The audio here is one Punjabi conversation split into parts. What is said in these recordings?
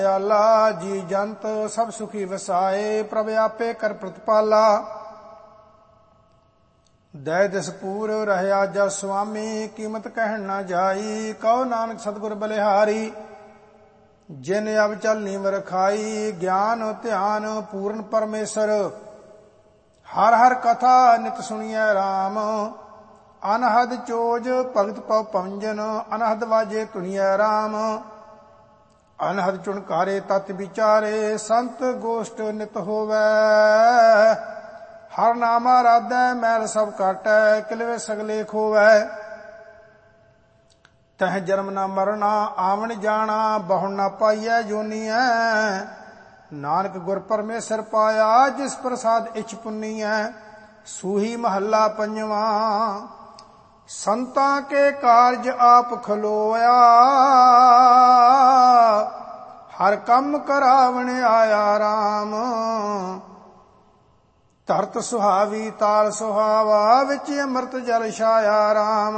ਆਲਾ ਜੀ ਜੰਤ ਸਭ ਸੁਖੀ ਵਸਾਏ, ਪ੍ਰਭ ਆਪੇ ਕਰ ਪ੍ਰਤਪਾਲਾ। ਦਇ ਦਿਸ ਪੂਰ ਰਹਿਆ ਜਸ ਸੁਆਮੀ, ਕੀਮਤ ਕਹਿਣ ਨਾ ਜਾਈ। ਕਹੋ ਨਾਨਕ ਸਤਿਗੁਰ ਬਲਿਹਾਰੀ, ਜਿਨ ਅਬ ਚਲਨੀ ਵਰਖਾਈ। ਗਿਆਨ ਧਿਆਨ ਪੂਰਨ ਪਰਮੇਸ਼ਰ, ਹਰ ਹਰ ਕਥਾ ਨਿਤ ਸੁਣੀਐ ਰਾਮ। ਅਨਹਦ ਚੋਜ ਭਗਤ ਪਉ ਪਵੰਜਨ, ਅਨਹਦ ਵਾਜੇ ਧੁਨੀਐ ਰਾਮ। ਅਨਹਦ ਚੁਣਕਾਰੇ ਤਤ ਵਿਚਾਰੇ, ਸੰਤ ਗੋਸ਼ਟ ਨਿਤ ਹੋਵੈ। ਹਰ ਨਾਮਾ ਰਾਧੈ ਮੈਲ ਸਭ ਕਾਟੈ, ਕਿਲਵੇ ਸਗਲੇ ਖੋਵੈ। ਤਹ ਜਨਮ ਨਾ ਮਰਨਾ ਆਵਣ ਜਾਣਾ, ਬਹੁ ਨਾ ਪਾਈਐ ਜੋਨੀਐ। ਨਾਨਕ ਗੁਰ ਪਰਮੇਸ਼ਰ ਪਾਇਆ, ਜਿਸ ਪ੍ਰਸਾਦ ਇਛ ਪੁੰਨੀਐ। ਸੂਹੀ ਮਹੱਲਾ ਪੰਜਵਾਂ। ਸੰਤਾਂ ਕੇ ਕਾਰਜ ਆਪ ਖਲੋਇਆ, ਹਰ ਕੰਮ ਕਰਾਵਣ ਆਇਆ ਰਾਮ। ਧਰਤ ਸੁਹਾਵੀ ਤਾਲ ਸੁਹਾਵਾ, ਵਿੱਚ ਅੰਮ੍ਰਿਤ ਜਲ ਛਾਇਆ ਰਾਮ।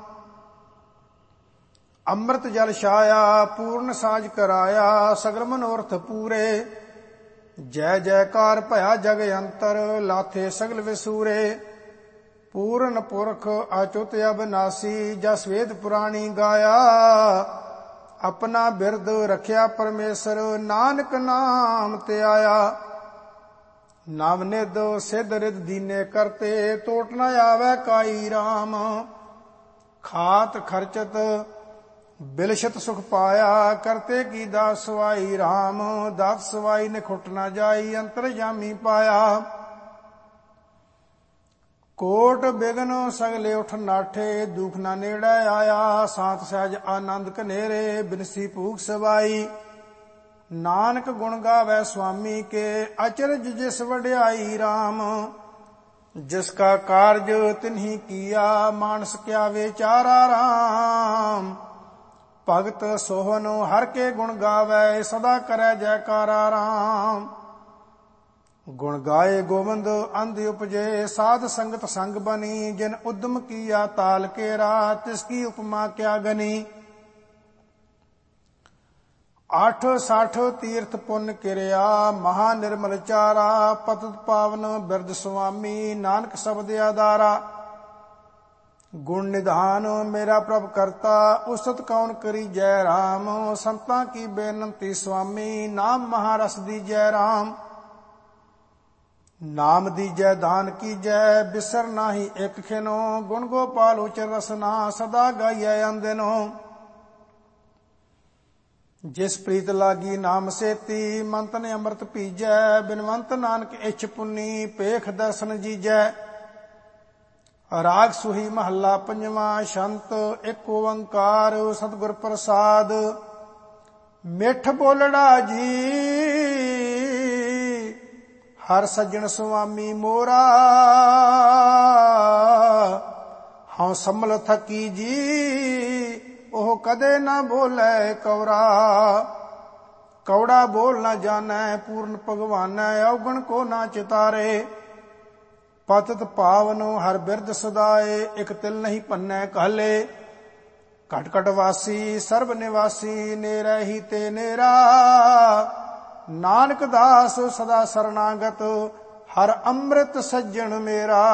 ਅੰਮ੍ਰਿਤ ਜਲ ਛਾਇਆ ਪੂਰਨ ਸਾਜ ਕਰਾਇਆ, ਸਗਲ ਮਨੋਰਥ ਪੂਰੇ। ਜੈ ਜੈਕਾਰ ਭਇਆ ਜਗ ਅੰਤਰ, ਲਾਥੇ ਸਗਲ ਵਿਸੂਰੇ। ਪੂਰਨ ਪੁਰਖ ਅਚੁੱਤ ਅਬਨਾਸੀ, ਜਸ ਵੇਦ ਪੁਰਾਣੀ ਗਾਇਆ। ਆਪਣਾ ਬਿਰਦ ਰਖਿਆ ਪਰਮੇਸ਼ਰ, ਨਾਨਕ ਨਾਮ ਤੇ ਆਇਆ। ਨਾਮ ਨਿਧ ਸਿਧ ਰਿਧ ਦੀਨੇ ਕਰਤੇ, ਟੋਟ ਨ ਆਵੈ ਕਾਈ ਰਾਮ। ਖਾਤ ਖਰਚਤ ਬਿਲਸ਼ਤ ਸੁਖ ਪਾਇਆ, ਕਰਤੇ ਕੀ ਦਾਸ ਸਵਾਈ ਰਾਮ। ਦਾਸ ਸਵਾਈ ਨੇ ਖੁੱਟ ਨਾ ਜਾਈ, ਅੰਤਰਜਾਮੀ ਪਾਇਆ। ਕੋਟ ਬਿਗਨ ਸਗਲੇ ਉਠ ਨਾਠੇ, ਦੁਖ ਨਾ ਨੇੜੇ ਆਇਆ। ਸਾਤ ਸਹਿਜ ਆਨੰਦ ਕਨੇਰੇ, ਬਿਨਸੀ ਭੂਖ ਸਵਾਈ। ਨਾਨਕ ਗੁਣ ਗਾਵੈ ਸੁਆਮੀ ਕੇ, ਅਚਰਜ ਜਿਸ ਵਡਿਆਈ ਰਾਮ। ਜਿਸ ਕਾ ਕਾਰਜ ਤਿਨਹੀ ਕੀਆ, ਮਾਨਸ ਕਿਆ ਵਿਚਾਰਾ ਰਾਮ। ਭਗਤ ਸੋਹਨ ਹਰ ਕੇ ਗੁਣ ਗਾਵੈ, ਸਦਾ ਕਰੈ ਜੈਕਾਰਾ ਰਾਮ। ਗੁਣ ਗਾਏ ਗੋਬਿੰਦ ਅੰਧ ਉਪਜੇ, ਸਾਧ ਸੰਗਤ ਸੰਗ ਬਨੀ। ਜਿਨ ਉਦਮ ਕੀਆ ਤਾਲ ਕੇਰਾ, ਤਿਸ ਕੀ ਉਪਮਾ ਕਿਆ ਗਨੀ। 8 60 ਤੀਰਥ ਪੁੰਨ ਕਿਰਿਆ, ਮਹਾ ਨਿਰਮਲ ਚਾਰਾ। ਪਤਿਤ ਪਾਵਨ ਬਿਰਦ ਸੁਆਮੀ, ਨਾਨਕ ਸ਼ਬਦ ਆਧਾਰਾ। ਗੁਣ ਨਿਧਾਨ ਮੇਰਾ ਪ੍ਰਭ ਕਰਤਾ, ਉਸਤ ਕੌਣ ਕਰੀ ਜੈ ਰਾਮ। ਸੰਤਾਂ ਕੀ ਬੇਨੰਤੀ ਸੁਆਮੀ, ਨਾਮ ਮਹਾਰਸ ਦੀ ਜੈ ਰਾਮ। ਨਾਮ ਦੀ ਜੈ ਦਾਨ ਕੀ ਜੈ, ਬਿਸਰ ਨਾਹੀ ਇੱਕ ਖਿਨੋ। ਗੁਣ ਗੋਪਾਲ ਉਚਰ ਰਸਨਾ, ਸਦਾ ਗਾਈਐ ਅੰਦਿਨੋ। ਜਿਸ ਪ੍ਰੀਤ ਲਾਗੀ ਨਾਮ ਸੇਤੀ, ਮੰਤ ਨੇ ਅੰਮ੍ਰਿਤ ਪੀਜੈ। ਬਿਨਵੰਤ ਨਾਨਕ ਇਛ ਪੁੰਨੀ, ਪੇਖ ਦਰਸ਼ਨ ਜੀਜੈ। ਰਾਗ ਸੁਹੀ ਮਹੱਲਾ ਪੰਜਵਾਂ। ਸ਼ੰਤ ਇੱਕ ਓੰਕਾਰ ਸਤਿਗੁਰ ਪ੍ਰਸਾਦ, ਮਿੱਠ ਬੋਲੜਾ ਜੀ। ਹਰ ਸੱਜਣ ਸੁਆਮੀ ਮੋਰਾ, ਹਉ ਸੰਮਲ ਥਕੀ ਜੀ। ਉਹ ਕਦੇ ਨਾ ਬੋਲੇ ਕੌਰਾ, ਕੌੜਾ ਬੋਲ ਨਾ ਜਾਣੈ। ਪੂਰਨ ਭਗਵਾਨੈ, ਔਗਣ ਕੋ ਨਾ ਚਿਤਾਰੇ। ਪਤਿਤ ਪਾਵਨ ਹਰ ਬਿਰਦ ਸਦਾਏ, ਇਕ ਤਿਲ ਨਹੀਂ ਭੰਨੈ ਕਾਲੇ। ਘਟ ਘਟ ਵਾਸੀ ਸਰਬ ਨਿਵਾਸੀ, ਨੇਰੇ ਹੀ ਤੇ ਨੇਰਾ। ਨਾਨਕ ਦਾਸ ਸਦਾ ਸਰਨਾਗਤ, ਹਰ ਅੰਮ੍ਰਿਤ ਸੱਜਣ ਮੇਰਾ।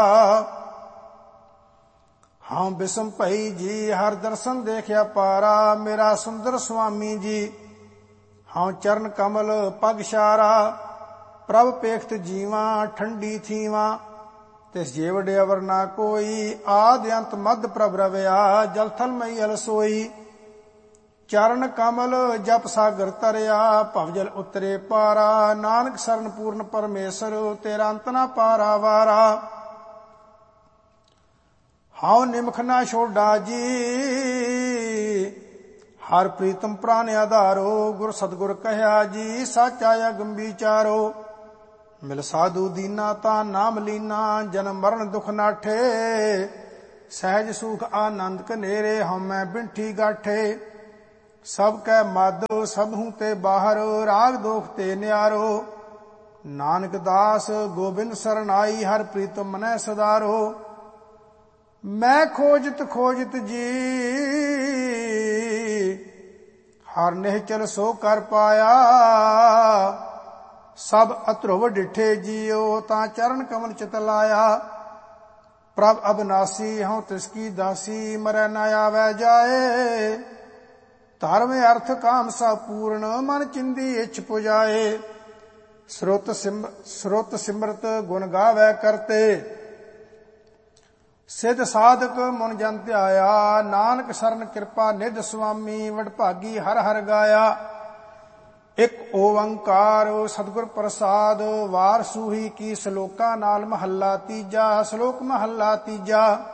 ਹਾਂ ਬਿਸਮ ਭਈ ਜੀ, ਹਰ ਦਰਸ਼ਨ ਦੇਖਿਆ ਪਾਰਾ। ਮੇਰਾ ਸੁੰਦਰ ਸੁਆਮੀ ਜੀ, ਹਾਂ ਚਰਨ ਕਮਲ ਪਗ ਛਾਰਾ। ਪ੍ਰਭ ਪੇਖਤ ਜੀਵਾਂ ਠੰਡੀ ਥੀਵਾਂ, ਤਿਸ ਜੇ ਵਡੇ ਅਵਰ ਨਾ ਕੋਈ। ਆਦਿ ਅੰਤ ਮਧ ਪ੍ਰਭ ਰਵਿਆ, ਜਲ ਥਲ ਮਈ ਅਲ ਸੋਈ। ਚਰਨ ਕਮਲ ਜਪ ਸਾਗਰ ਤਰਿਆ, ਭਵਜਲ ਉਤਰੇ ਪਾਰਾ। ਨਾਨਕ ਸਰਨ ਪੂਰਨ ਪਰਮੇਸ਼ਰ, ਤੇਰਾ ਅੰਤ ਨਾ ਪਾਰਾ ਵਾਰਾ। ਹਉ ਨਿਮਖ ਨਾ ਛੋਡਾ ਜੀ, ਹਰ ਪ੍ਰੀਤਮ ਪ੍ਰਾਨ ਆਧਾਰੋ। ਗੁਰ ਸਤਿਗੁਰ ਕਹਿਆ ਜੀ, ਸਾਚਾ ਅਗਮ ਵਿਚਾਰੋ। ਮਿਲ ਸਾਧੂ ਦੀਨਾ ਤਾਂ ਨਾਮ ਲੀਨਾ, ਜਨਮ ਮਰਨ ਦੁਖ ਨਾਠੇ। ਸਹਿਜ ਸੁਖ ਆਨੰਦ ਕਨੇਰੇ, ਹਉਮੈ ਬਿੰਠੀ ਗਾਠੇ। ਸਭ ਕੈ ਮਦ ਸਭਹੂ ਤੇ ਬਾਹਰ, ਰਾਗ ਦੋਖ ਤੇ ਨਿਆਰੋ। ਨਾਨਕ ਦਾਸ ਗੋਬਿੰਦ ਸਰਨਾਈ, ਹਰ ਪ੍ਰੀਤਮ ਮਨੈ ਸਦਾਰੋ। ਮੈਂ ਖੋਜਤ ਖੋਜਤ ਜੀ, ਹਰ ਨਿਹਚਲ ਸੋ ਕਰ ਪਾਇਆ। ਸਭ ਅਧਰੁਵ ਡਿਠੇ ਜੀਓ ਤਾਂ ਚਰਨ ਕਮਲ ਚਿਤ ਲਾਇਆ। ਪ੍ਰਭ ਅਬਨਾਸੀ ਹਉ ਤਿਸਕੀ ਦਾਸੀ ਮਰੈ ਨ ਆਵੈ ਜਾਏ। ਧਰਮ ਅਰਥ ਕਾਮ ਸਭ ਪੂਰਨ ਮਨ ਚਿੰਦੀ ਇਛ ਪੁਜਾਏ। ਸੁਰਤ ਸਿਮਰਤ ਗੁਣ ਗਾਵੈ ਕਰਤੇ ਸਿਧ ਸਾਧਕ ਮਨ ਜਨ ਧਿਆਇਆ। ਨਾਨਕ ਸਰਨ ਕਿਰਪਾ ਨਿਧ ਸੁਆਮੀ ਵਡਭਾਗੀ ਹਰ ਹਰ ਗਾਇਆ। ਇਕ ਓੰਕਾਰ ਸਤਿਗੁਰ ਪ੍ਰਸਾਦ ਵਾਰ ਸੂਹੀ ਕੀ ਸਲੋਕਾਂ ਨਾਲ ਮਹੱਲਾ ਤੀਜਾ। ਸ਼ਲੋਕ ਮਹੱਲਾ ਤੀਜਾ।